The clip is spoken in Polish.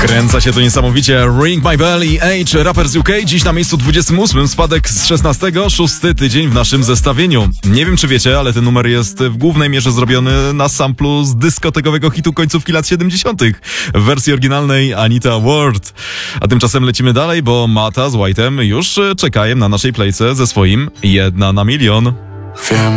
Kręca się to niesamowicie. Ring My Bell i Age, raper z UK, dziś na miejscu 28, spadek z 16, 6 tydzień w naszym zestawieniu. Nie wiem czy wiecie, ale ten numer jest w głównej mierze zrobiony na samplu z dyskotekowego hitu końcówki lat 70. w wersji oryginalnej Anita Ward. A tymczasem lecimy dalej, bo Mata z White'em już czekają na naszej playce ze swoim 1 na milion. Wiem,